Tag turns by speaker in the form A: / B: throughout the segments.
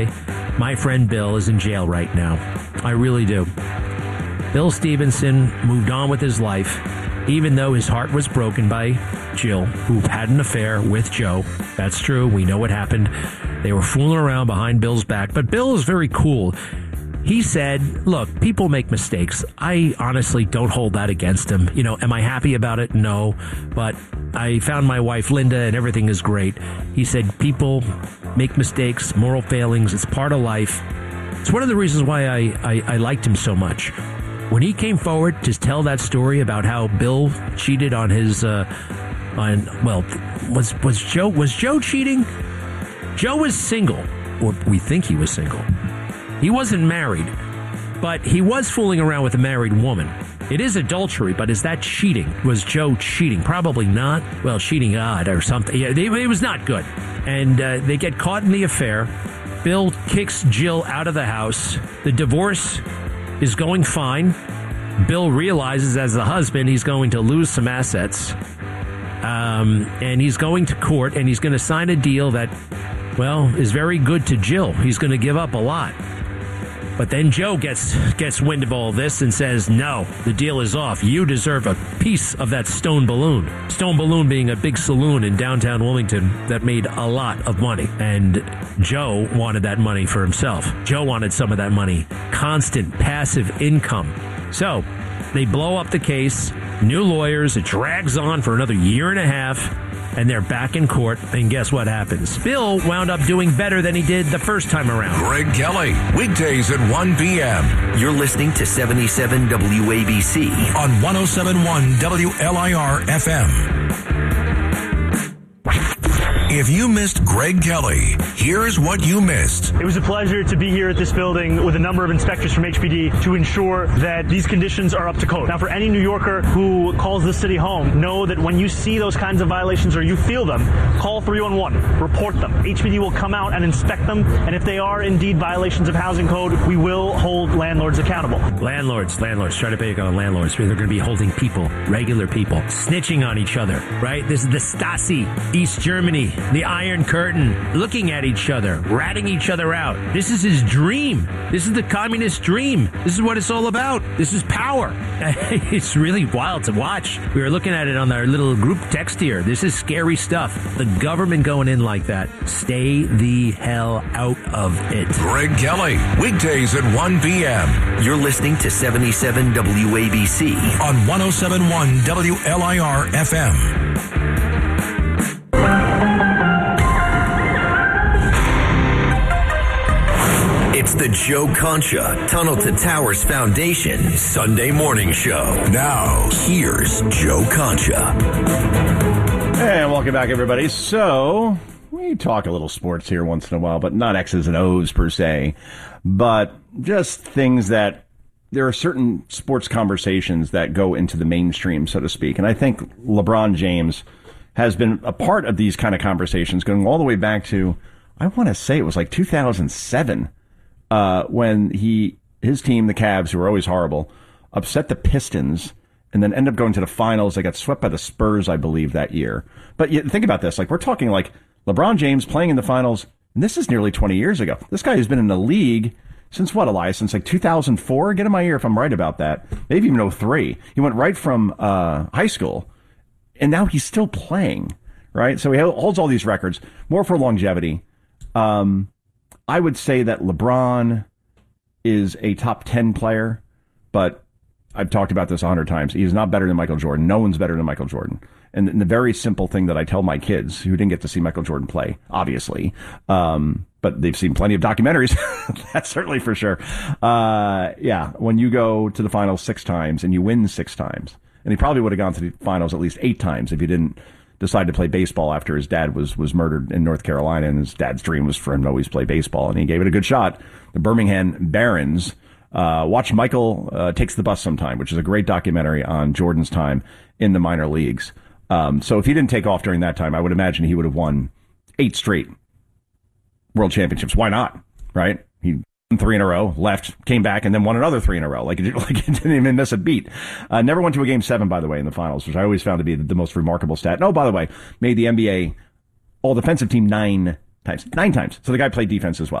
A: My friend Bill is in jail right now. I really do. Bill Stevenson moved on with his life, even though his heart was broken by Jill, who had an affair with Joe. That's true. We know what happened. They were fooling around behind Bill's back, but Bill is very cool. He said, look, people make mistakes. I honestly don't hold that against him. Am I happy about it? No. But I found my wife, Linda, and everything is great. He said, people make mistakes, moral failings. It's part of life. It's one of the reasons why I liked him so much. When he came forward to tell that story about how Bill cheated on his, was Joe cheating? Joe was single, or we think he was single. He wasn't married, but he was fooling around with a married woman. It is adultery, but is that cheating? Was Joe cheating? Probably not. Well, cheating odd or something. Yeah, it was not good. And they get caught in the affair. Bill kicks Jill out of the house. The divorce is going fine. Bill realizes as the husband he's going to lose some assets. And he's going to court, and he's going to sign a deal that, is very good to Jill. He's going to give up a lot. But then Joe gets wind of all this and says, no, the deal is off. You deserve a piece of that Stone Balloon. Stone Balloon being a big saloon in downtown Wilmington that made a lot of money. And Joe wanted that money for himself. Joe wanted some of that money. Constant passive income. So they blow up the case. New lawyers. It drags on for another year and a half. And they're back in court, and guess what happens? Bill wound up doing better than he did the first time around.
B: Greg Kelly, weekdays at 1 p.m.
C: You're listening to 77 WABC
B: on 107.1 WLIR FM. If you missed Greg Kelly, here's what you missed.
D: It was a pleasure to be here at this building with a number of inspectors from HPD to ensure that these conditions are up to code. Now, for any New Yorker who calls this city home, know that when you see those kinds of violations or you feel them, call 311, report them. HPD will come out and inspect them, and if they are indeed violations of housing code, we will hold landlords accountable.
A: Landlords, try to pick on landlords. They're going to be holding people, regular people, snitching on each other, right? This is the Stasi, East Germany. The Iron Curtain, looking at each other, ratting each other out. This is his dream. This is the communist dream. This is what it's all about. This is power. It's really wild to watch. We were looking at it on our little group text here. This is scary stuff. The government going in like that. Stay the hell out of it.
B: Greg Kelly, weekdays at 1 p.m.
C: You're listening to 77 WABC
B: on 107.1 WLIR FM.
C: It's the Joe Concha Tunnel to Towers Foundation Sunday Morning Show. Now, here's Joe Concha.
E: And welcome back, everybody. So, we talk a little sports here once in a while, but not X's and O's per se, but just things that there are certain sports conversations that go into the mainstream, so to speak. And I think LeBron James has been a part of these kind of conversations going all the way back to, I want to say it was like 2007. When his team, the Cavs, who were always horrible, upset the Pistons and then ended up going to the finals. They got swept by the Spurs, I believe, that year. But think about this. Like, we're talking like LeBron James playing in the finals, and this is nearly 20 years ago. This guy has been in the league since what, Elias? Since like 2004? Get in my ear if I'm right about that. Maybe even 03. He went right from high school, and now he's still playing, right? So he holds all these records, more for longevity. I would say that LeBron is a top 10 player, but I've talked about this 100 times. He is not better than Michael Jordan. No one's better than Michael Jordan. And the very simple thing that I tell my kids who didn't get to see Michael Jordan play, obviously, but they've seen plenty of documentaries. That's certainly for sure. When you go to the finals 6 times and you win 6 times, and he probably would have gone to the finals at least 8 times if he didn't decide to play baseball after his dad was murdered in North Carolina, and his dad's dream was for him to always play baseball, and he gave it a good shot. The Birmingham Barons. Watch Michael Takes the Bus Sometime, which is a great documentary on Jordan's time in the minor leagues. So if he didn't take off during that time, I would imagine he would have won 8 straight world championships. Why not? Right? He won 3 in a row, left, came back, and then won another 3 in a row. Like he didn't even miss a beat. Never went to a game 7, by the way, in the finals, which I always found to be the most remarkable stat. And, oh, by the way, made the NBA all-defensive team 9 times. 9 times. So the guy played defense as well.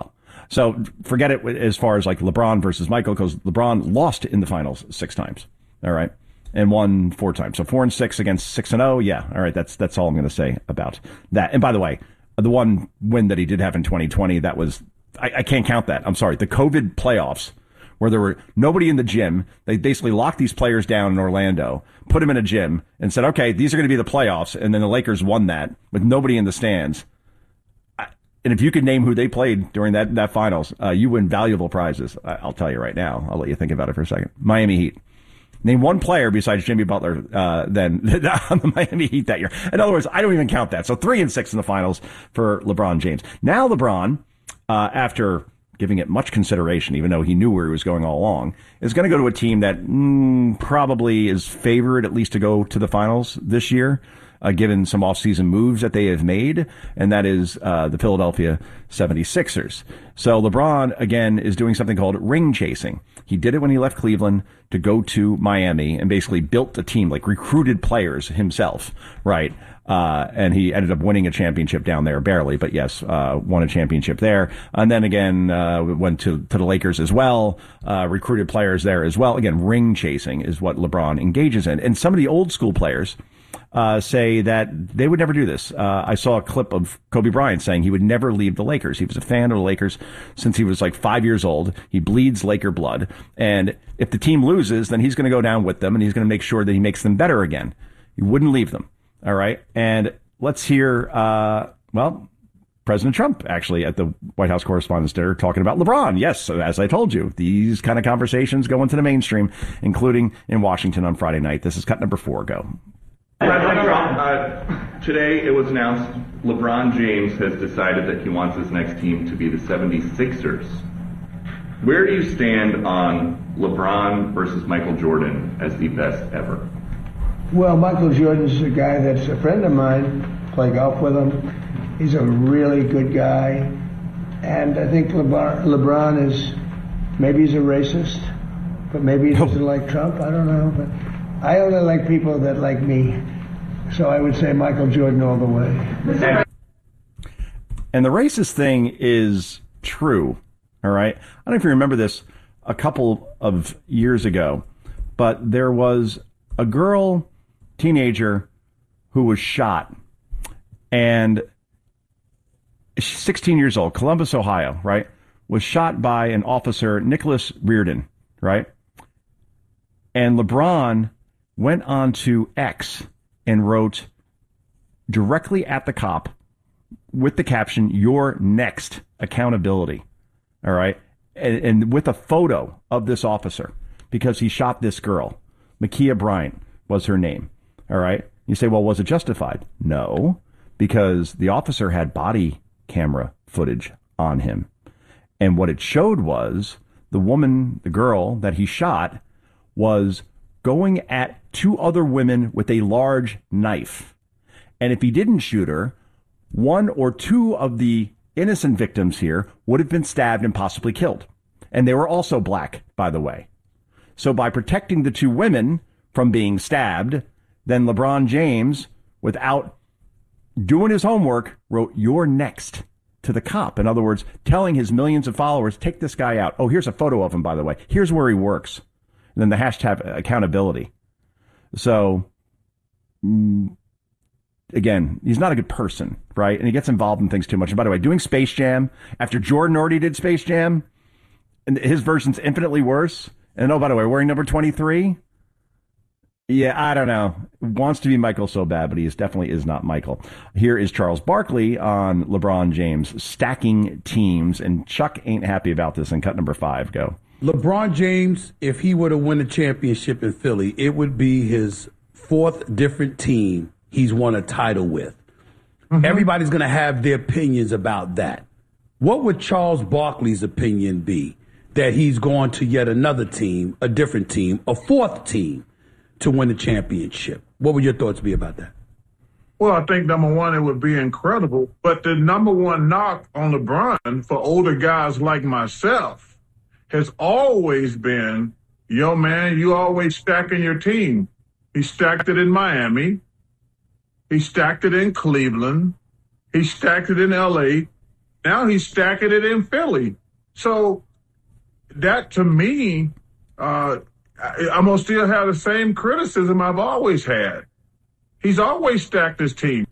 E: So forget it as far as like LeBron versus Michael, because LeBron lost in the finals 6 times. All right. And won 4 times. So 4 and 6 against 6 and 0. Yeah. All right. That's all I'm going to say about that. And by the way, the one win that he did have in 2020, that was, I can't count that. I'm sorry. The COVID playoffs, where there were nobody in the gym. They basically locked these players down in Orlando, put them in a gym, and said, okay, these are going to be the playoffs. And then the Lakers won that with nobody in the stands. And if you could name who they played during that finals, you win valuable prizes. I'll tell you right now. I'll let you think about it for a second. Miami Heat. Name one player besides Jimmy Butler then on the Miami Heat that year. In other words, I don't even count that. So 3 and 6 in the finals for LeBron James. Now LeBron, after giving it much consideration, even though he knew where he was going all along, is going to go to a team that probably is favored at least to go to the finals this year, given some offseason moves that they have made, and that is the Philadelphia 76ers. So LeBron, again, is doing something called ring chasing. He did it when he left Cleveland to go to Miami and basically built a team, like recruited players himself, right? And he ended up winning a championship down there, barely, but yes, won a championship there. And then again, went to the Lakers as well, recruited players there as well. Again, ring chasing is what LeBron engages in. And some of the old school players say that they would never do this. I saw a clip of Kobe Bryant saying he would never leave the Lakers. He was a fan of the Lakers since he was like 5 years old. He bleeds Laker blood. And if the team loses, then he's going to go down with them and he's going to make sure that he makes them better again. He wouldn't leave them. All right. And let's hear, President Trump actually at the White House Correspondents' Dinner talking about LeBron. Yes, as I told you, these kind of conversations go into the mainstream, including in Washington on Friday night. This is cut number 4. Go.
F: President Trump, today it was announced LeBron James has decided that he wants his next team to be the 76ers. Where do you stand on LeBron versus Michael Jordan as the best ever?
G: Well, Michael Jordan's a guy that's a friend of mine. Play golf with him. He's a really good guy. And I think LeBron is, maybe he's a racist, but maybe he doesn't like Trump. I don't know. But I only like people that like me. So I would say Michael Jordan all the way.
E: And the racist thing is true, all right? I don't know if you remember this a couple of years ago, but there was a girl, teenager, who was shot. And she's 16 years old, Columbus, Ohio, right? Was shot by an officer, Nicholas Reardon, right? And LeBron went on to X and wrote directly at the cop with the caption, "Your next accountability." All right. And with a photo of this officer, because he shot this girl. Ma'Khia Bryant was her name. All right. You say, well, was it justified? No, because the officer had body camera footage on him. And what it showed was the woman, the girl that he shot, was going at 2 other women with a large knife. And if he didn't shoot her, 1 or 2 of the innocent victims here would have been stabbed and possibly killed. And they were also black, by the way. So by protecting the 2 women from being stabbed, then LeBron James, without doing his homework, wrote "You're next" to the cop. In other words, telling his millions of followers, take this guy out. Oh, here's a photo of him, by the way. Here's where he works. And then the hashtag accountability. So, again, he's not a good person, right? And he gets involved in things too much. And by the way, doing Space Jam, after Jordan already did Space Jam, and his version's infinitely worse. And oh, by the way, wearing number 23. Yeah, I don't know. Wants to be Michael so bad, but he definitely is not Michael. Here is Charles Barkley on LeBron James stacking teams. And Chuck ain't happy about this in cut number 5. Go.
H: LeBron James, if he were to win a championship in Philly, it would be his 4th different team he's won a title with. Mm-hmm. Everybody's going to have their opinions about that. What would Charles Barkley's opinion be that he's going to yet another team, a different team, a 4th team to win the championship? What would your thoughts be about that?
I: Well, I think, number one, it would be incredible. But the number one knock on LeBron for older guys like myself has always been, yo, man, you always stacking your team. He stacked it in Miami. He stacked it in Cleveland. He stacked it in L.A. Now he's stacking it in Philly. So that to me, I'm going to still have the same criticism I've always had. He's always stacked his team.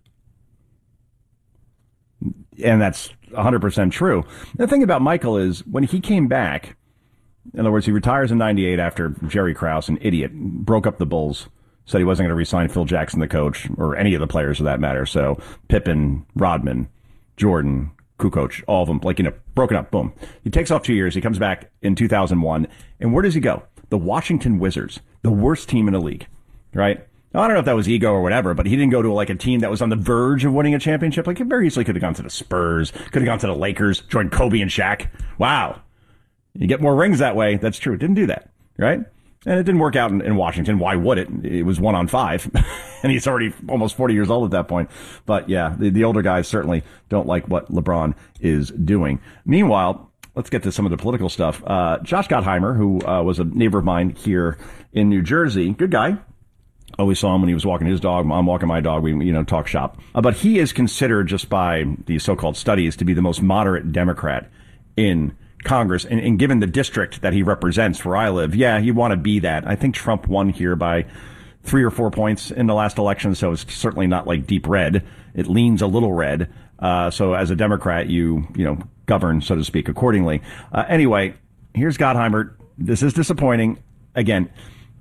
E: And that's 100% true. The thing about Michael is when he came back, in other words, he retires in 98 after Jerry Krause, an idiot, broke up the Bulls, said he wasn't going to re-sign Phil Jackson, the coach, or any of the players for that matter. So Pippen, Rodman, Jordan, Kukoc, all of them, broken up, boom. He takes off 2 years. He comes back in 2001. And where does he go? The Washington Wizards, the worst team in the league, right? Now, I don't know if that was ego or whatever, but he didn't go to a team that was on the verge of winning a championship. He very easily could have gone to the Spurs, could have gone to the Lakers, joined Kobe and Shaq. Wow. You get more rings that way. That's true. Didn't do that, right? And it didn't work out in Washington. Why would it? It was 1-on-5, and he's already almost 40 years old at that point. But yeah, the older guys certainly don't like what LeBron is doing. Meanwhile, let's get to some of the political stuff. Josh Gottheimer, who was a neighbor of mine here in New Jersey, good guy. Always saw him when he was walking his dog. I'm walking my dog. We, talk shop. But he is considered, just by these so-called studies, to be the most moderate Democrat in Congress. And given the district that he represents where I live, yeah, you want to be that. I think Trump won here by 3 or 4 points in the last election, so it's certainly not deep red. It leans a little red. So as a Democrat, you govern, so to speak, accordingly. Anyway, here's Gottheimer. This is disappointing. Again,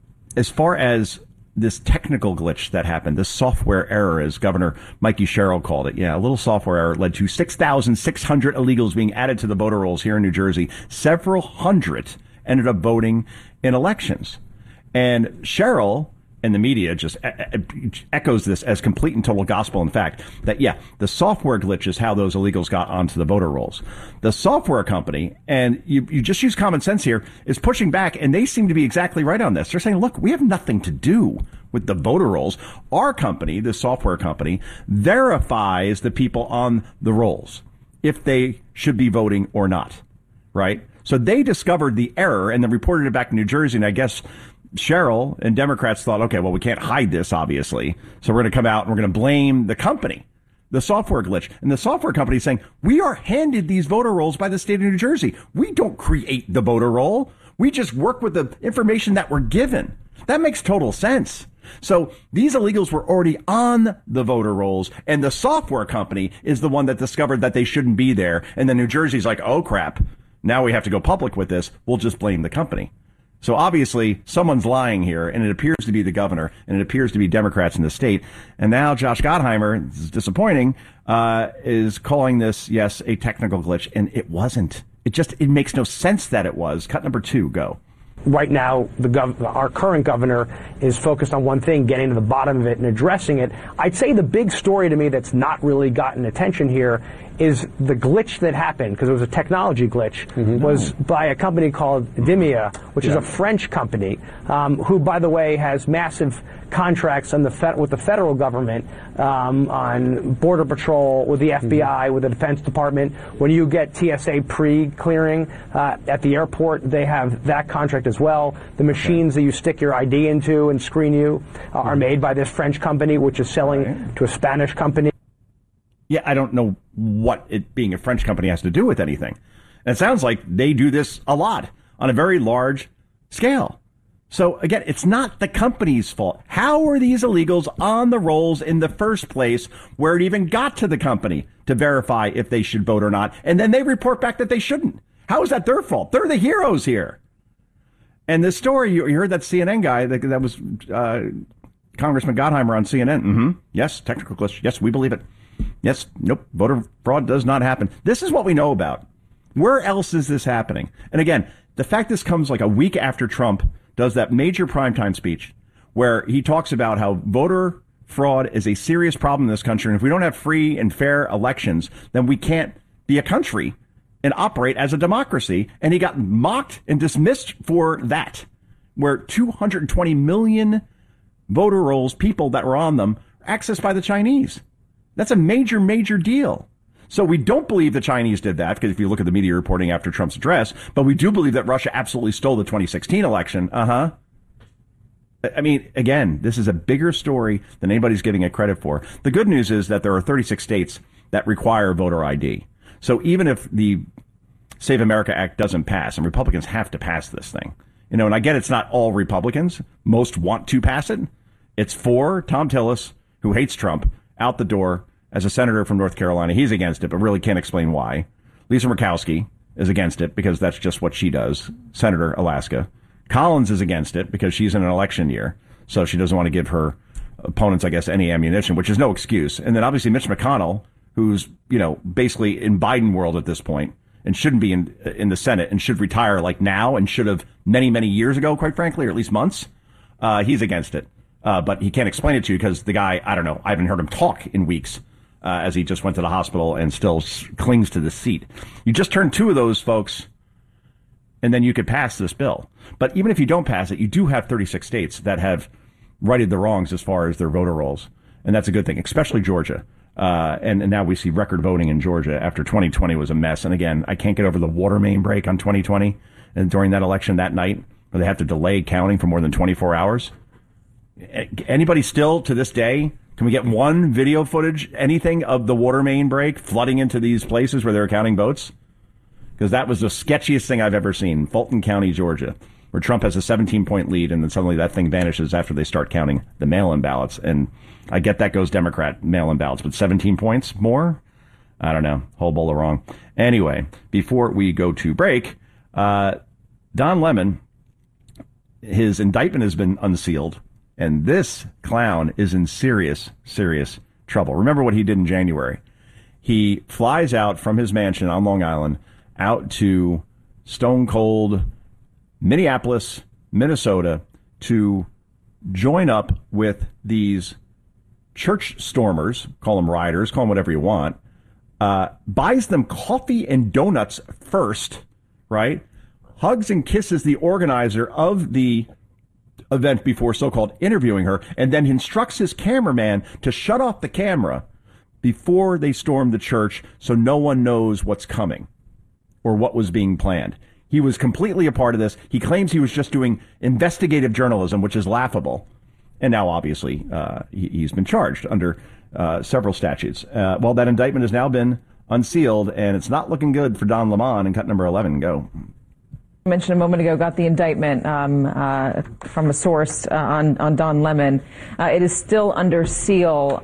E: as far as this technical glitch that happened, this software error, as Governor Mikey Sherrill called it. Yeah, a little software error led to 6,600 illegals being added to the voter rolls here in New Jersey. Several hundred ended up voting in elections. And Sherrill and the media just echoes this as complete and total gospel. In fact, that, yeah, the software glitch is how those illegals got onto the voter rolls. The software company, and you just use common sense here, is pushing back, and they seem to be exactly right on this. They're saying, look, we have nothing to do with the voter rolls. Our company, the software company, verifies the people on the rolls if they should be voting or not, right? So they discovered the error and then reported it back to New Jersey, and I guess Sherrill and Democrats thought, okay, well, we can't hide this, obviously. So we're going to come out and we're going to blame the company, the software glitch. And the software company is saying, we are handed these voter rolls by the state of New Jersey. We don't create the voter roll. We just work with the information that we're given. That makes total sense. So these illegals were already on the voter rolls, and the software company is the one that discovered that they shouldn't be there. And then New Jersey's like, oh, crap. Now we have to go public with this. We'll just blame the company. So obviously someone's lying here, and it appears to be the governor, and it appears to be Democrats in the state. And now Josh Gottheimer, this is disappointing, is calling this, yes, a technical glitch, and it wasn't. It makes no sense that it was. Cut number 2, go.
J: Right now, our current governor is focused on one thing, getting to the bottom of it and addressing it. I'd say the big story to me that's not really gotten attention here is the glitch that happened, because it was a technology glitch, was by a company called Dimia, which is a French company, who, by the way, has massive contracts on with the federal government on Border Patrol, with the FBI, with the Defense Department. When you get TSA pre-clearing at the airport, they have that contract as well. The machines that you stick your ID into and screen you are made by this French company, which is selling to a Spanish company.
E: Yeah, I don't know what it being a French company has to do with anything. And it sounds like they do this a lot on a very large scale. So again, it's not the company's fault. How are these illegals on the rolls in the first place where it even got to the company to verify if they should vote or not? And then they report back that they shouldn't. How is that their fault? They're the heroes here. And this story, you heard that CNN guy that was Congressman Gottheimer on CNN. Yes, technical glitch. Yes, we believe it. Yes, nope, voter fraud does not happen. This is what we know about. Where else is this happening? And again, the fact this comes like a week after Trump does that major primetime speech where he talks about how voter fraud is a serious problem in this country. And if we don't have free and fair elections, then we can't be a country and operate as a democracy. And he got mocked and dismissed for that, where 220 million voter rolls, people that were on them, accessed by the Chinese. That's a major, major deal. So we don't believe the Chinese did that, because if you look at the media reporting after Trump's address, but we do believe that Russia absolutely stole the 2016 election. I mean, again, this is a bigger story than anybody's giving it credit for. The good news is that there are 36 states that require voter ID. So even if the Save America Act doesn't pass, and Republicans have to pass this thing. And I get it's not all Republicans. Most want to pass it. It's for Tom Tillis, who hates Trump, out the door as a senator from North Carolina. He's against it, but really can't explain why. Lisa Murkowski is against it because that's just what she does. Senator Alaska. Collins is against it because she's in an election year, so she doesn't want to give her opponents, I guess, any ammunition, which is no excuse. And then obviously Mitch McConnell, who's, basically in Biden world at this point and shouldn't be in the Senate and should retire like now and should have many, many years ago, quite frankly, or at least months. He's against it. But he can't explain it to you because the guy, I don't know, I haven't heard him talk in weeks as he just went to the hospital and still clings to the seat. You just turn 2 of those folks and then you could pass this bill. But even if you don't pass it, you do have 36 states that have righted the wrongs as far as their voter rolls. And that's a good thing, especially Georgia. And now we see record voting in Georgia after 2020 was a mess. And again, I can't get over the water main break on 2020 and during that election that night where they have to delay counting for more than 24 hours. Anybody still to this day, can we get one video footage, anything of the water main break flooding into these places where they're counting votes? Because that was the sketchiest thing I've ever seen. Fulton County, Georgia, where Trump has a 17-point lead, and then suddenly that thing vanishes after they start counting the mail-in ballots. And I get that goes Democrat mail-in ballots, but 17 points more? I don't know. Whole bowl of wrong. Anyway, before we go to break, Don Lemon, his indictment has been unsealed, and this clown is in serious, serious trouble. Remember what he did in January. He flies out from his mansion on Long Island out to stone cold Minneapolis, Minnesota, to join up with these church stormers, call them rioters, call them whatever you want, buys them coffee and donuts first, right? Hugs and kisses the organizer of the event before so-called interviewing her, and then instructs his cameraman to shut off the camera before they storm the church so no one knows what's coming or what was being planned. He was completely a part of this. He claims he was just doing investigative journalism, which is laughable. And now, obviously, he's been charged under several statutes. Well, that indictment has now been unsealed, and it's not looking good for Don Lemon in cut number 11. Go.
K: I mentioned a moment ago, got the indictment from a source on Don Lemon. It is still under seal.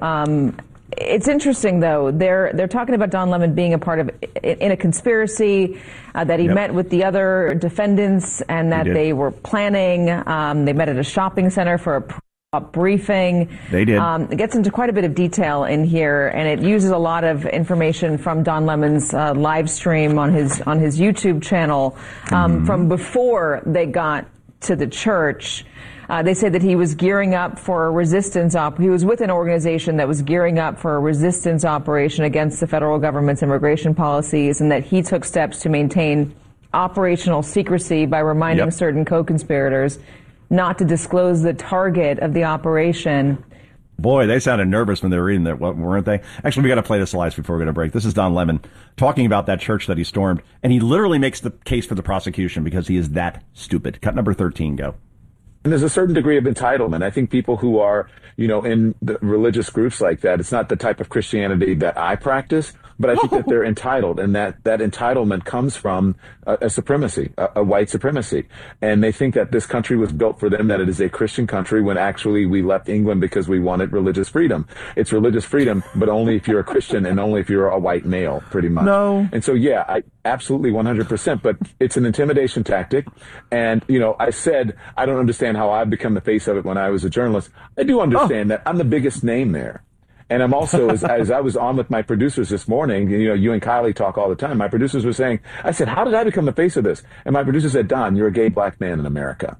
K: It's interesting, though. They're talking about Don Lemon being a part of in a conspiracy, that he met with the other defendants and that they were planning. They met at a shopping center for a briefing. They did. It gets into quite a bit of detail in here, and it uses a lot of information from Don Lemon's live stream on his YouTube channel from before they got to the church. They say that he was gearing up for a resistance he was with an organization that was gearing up for a resistance operation against the federal government's immigration policies, and that he took steps to maintain operational secrecy by reminding certain co-conspirators not to disclose the target of the operation.
E: Boy, they sounded nervous when they were reading that, weren't they? Actually, we got to play this live before we're going to break. This is Don Lemon talking about that church that he stormed, and he literally makes the case for the prosecution because he is that stupid. Cut number 13, go.
L: And there's a certain degree of entitlement. I think people who are, in the religious groups like that, it's not the type of Christianity that I practice, but I think that they're entitled, and that entitlement comes from a supremacy, a white supremacy. And they think that this country was built for them, that it is a Christian country, when actually we left England because we wanted religious freedom. It's religious freedom, but only if you're a Christian and only if you're a white male, pretty much. No. And so, yeah, I absolutely 100%, but it's an intimidation tactic. And, I said, I don't understand how I've become the face of it when I was a journalist. I do understand that I'm the biggest name there. And I'm also, as I was on with my producers this morning, you and Kylie talk all the time. My producers were saying, I said, how did I become the face of this? And my producer said, Don, you're a gay black man in America.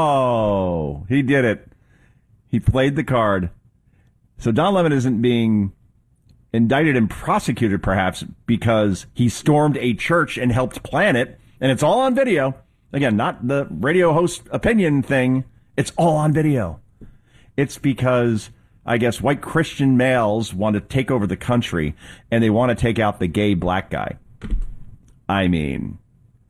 E: Oh, he did it. He played the card. So Don Lemon isn't being indicted and prosecuted, perhaps, because he stormed a church and helped plan it. And it's all on video. Again, not the radio host opinion thing. It's all on video. It's because, I guess, white Christian males want to take over the country, and they want to take out the gay black guy. I mean,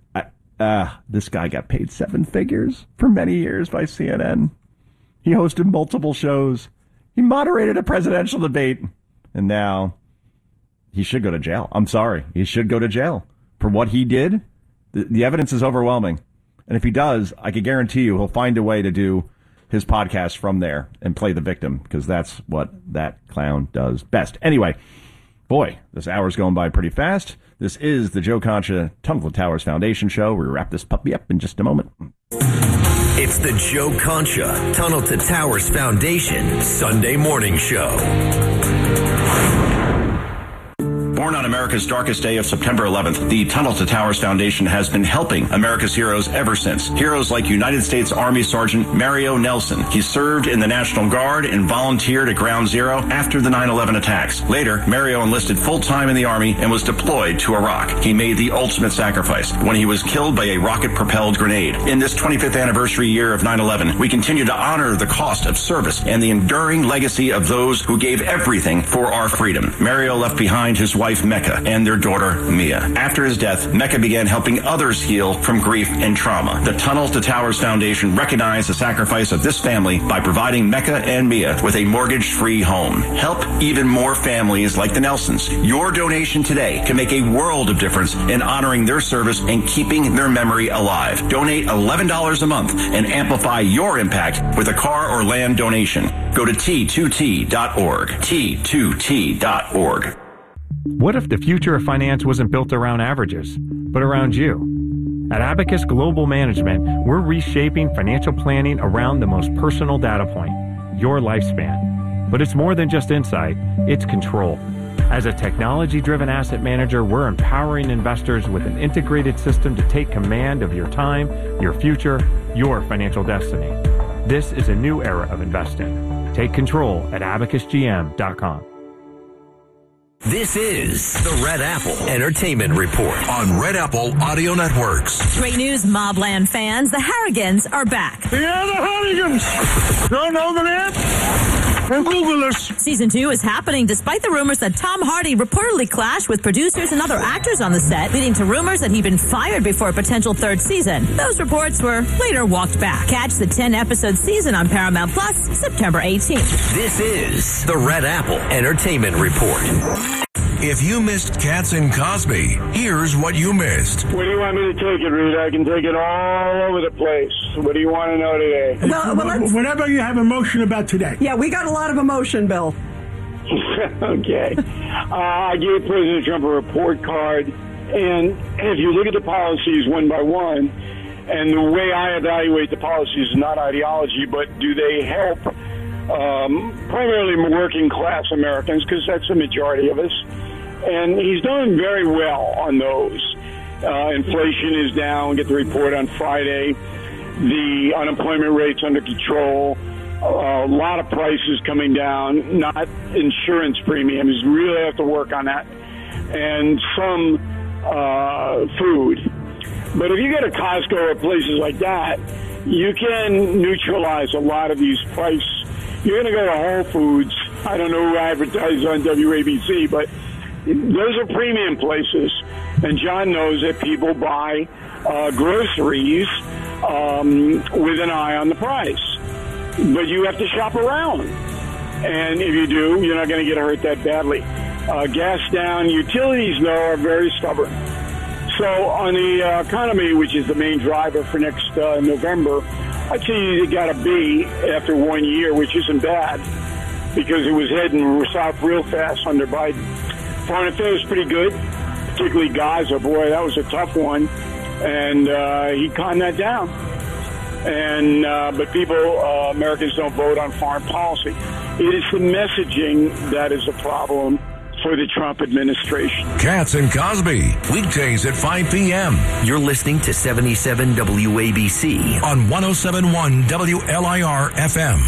E: this guy got paid 7 figures for many years by CNN. He hosted multiple shows. He moderated a presidential debate. And now he should go to jail. I'm sorry. He should go to jail for what he did The evidence is overwhelming. And if he does, I can guarantee you he'll find a way to do his podcast from there and play the victim, because that's what that clown does best. Anyway, boy, this hour's going by pretty fast. This is the Joe Concha Tunnel to Towers Foundation show. We wrap this puppy up in just a moment.
C: It's the Joe Concha Tunnel to Towers Foundation Sunday Morning Show.
M: Born on America's darkest day of September 11th, the Tunnel to Towers Foundation has been helping America's heroes ever since. Heroes like United States Army Sergeant Mario Nelson. He served in the National Guard and volunteered at Ground Zero after the 9/11 attacks. Later, Mario enlisted full-time in the Army and was deployed to Iraq. He made the ultimate sacrifice when he was killed by a rocket-propelled grenade. In this 25th anniversary year of 9/11, we continue to honor the cost of service and the enduring legacy of those who gave everything for our freedom. Mario left behind his wife Mecca and their daughter Mia. After his death, Mecca began helping others heal from grief and trauma. The Tunnel to Towers Foundation recognized the sacrifice of this family by providing Mecca and Mia with a mortgage-free home. Help even more families like the Nelsons. Your donation today can make a world of difference in honoring their service and keeping their memory alive. Donate $11 a month and amplify your impact with a car or land donation. Go to T2T.org. T2T.org.
N: What if the future of finance wasn't built around averages, but around you? At Abacus Global Management, we're reshaping financial planning around the most personal data point, your lifespan. But it's more than just insight, it's control. As a technology-driven asset manager, we're empowering investors with an integrated system to take command of your time, your future, your financial destiny. This is a new era of investing. Take control at abacusgm.com.
C: This is the Red Apple Entertainment Report
B: on Red Apple Audio Networks.
O: Great news, Mobland fans. The Harrigans are back.
P: Yeah, the Harrigans. Don't know the name? And Google us.
O: Season 2 is happening despite the rumors that Tom Hardy reportedly clashed with producers and other actors on the set, leading to rumors that he'd been fired before a potential third season. Those reports were later walked back. Catch the 10-episode season on Paramount Plus September 18th.
C: This is the Red Apple Entertainment Report.
B: If you missed Katz and Cosby, here's what you missed.
Q: Where do you want me to take it, Rita? I can take it all over the place. What do you want to know today?
P: Well, whatever you have emotion about today.
R: Yeah, we got a lot of emotion, Bill.
Q: Okay. I gave President Trump a report card, and if you look at the policies one by one, and the way I evaluate the policies is not ideology, but do they help primarily working class Americans, because that's the majority of us. And he's done very well on those. Inflation is down. Get the report on Friday. The unemployment rate's under control. A lot of prices coming down. Not insurance premiums. Really have to work on that. And some food. But if you go to Costco or places like that, you can neutralize a lot of these price. You're going to go to Whole Foods. I don't know who advertises on WABC, but those are premium places. And John knows that people buy groceries with an eye on the price. But you have to shop around. And if you do, you're not going to get hurt that badly. Gas down. Utilities, though, are very stubborn. So on the economy, which is the main driver for next November, I'd say you got a B after 1 year, which isn't bad, because it was heading south real fast under Biden. Foreign affairs pretty good, particularly Gaza. Boy, that was a tough one, and he calmed that down. And but people, Americans don't vote on foreign policy. It is the messaging that is a problem for the Trump administration.
B: Katz and Cosby, weekdays at 5 p.m.
C: You're listening to 77 WABC
B: on 107.1 WLIR FM.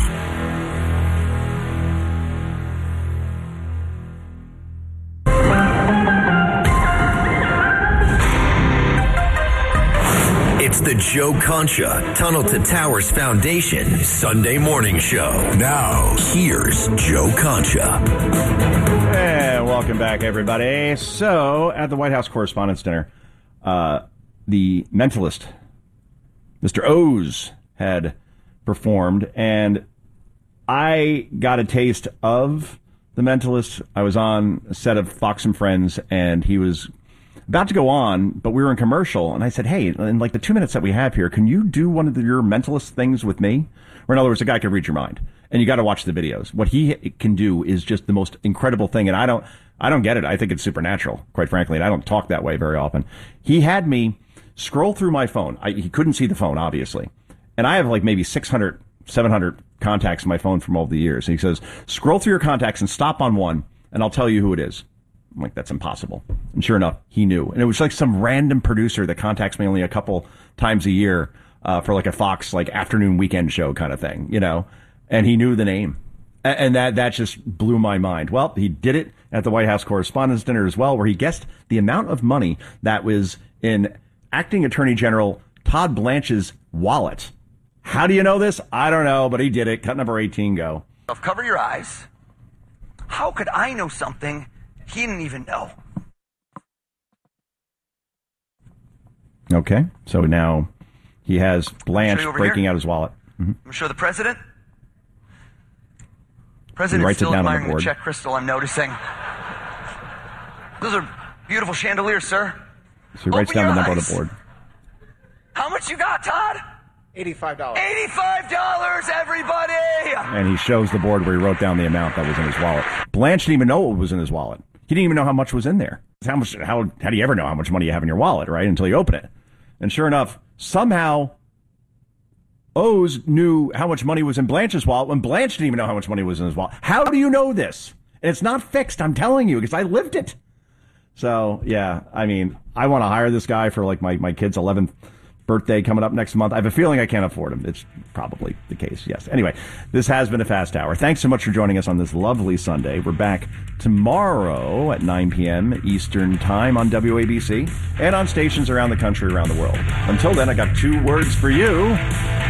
C: It's the Joe Concha Tunnel to Towers Foundation Sunday Morning Show. Now, here's Joe Concha.
E: And welcome back, everybody. So, at the White House Correspondents' Dinner, the Mentalist, Mr. Oz, had performed, and I got a taste of the Mentalist. I was on a set of Fox and Friends, and he was about to go on, but we were in commercial, and I said, hey, in like the 2 minutes that we have here, can you do one of your mentalist things with me? Or in other words, a guy can read your mind. And you got to watch the videos. What he can do is just the most incredible thing, and I don't get it. I think it's supernatural, quite frankly, and I don't talk that way very often. He had me scroll through my phone. He couldn't see the phone, obviously. And I have like maybe 600, 700 contacts in my phone from over the years. And he says, scroll through your contacts and stop on one, and I'll tell you who it is. I'm like, that's impossible. And sure enough, he knew. And it was like some random producer that contacts me only a couple times a year for like a Fox like afternoon weekend show kind of thing, you know. And he knew the name. And that just blew my mind. Well, he did it at the White House Correspondents' Dinner as well, where he guessed the amount of money that was in Acting Attorney General Todd Blanche's wallet. How do you know this? I don't know, but he did it. Cut number 18, go.
S: Cover your eyes. How could I know something he didn't even know?
E: Okay, so now he has Blanche breaking out his wallet.
S: I'm sure the president. President's still admiring the check crystal, I'm noticing. Those are beautiful chandeliers, sir.
E: So he writes down the number on the board.
S: How much you got, Todd?
T: $85.
S: $85, everybody!
E: And he shows the board where he wrote down the amount that was in his wallet. Blanche didn't even know what was in his wallet. He didn't even know how much was in there. How do you ever know how much money you have in your wallet, right? Until you open it. And sure enough, somehow Oz knew how much money was in Blanche's wallet when Blanche didn't even know how much money was in his wallet. How do you know this? And it's not fixed, I'm telling you, because I lived it. So, yeah, I mean, I want to hire this guy for like my kid's 11th birthday coming up next month. I have a feeling I can't afford him. It's probably the case, yes. Anyway, this has been a Fast Hour. Thanks so much for joining us on this lovely Sunday. We're back tomorrow at 9 p.m. Eastern Time on WABC and on stations around the country, around the world. Until then, I got 2 words for you.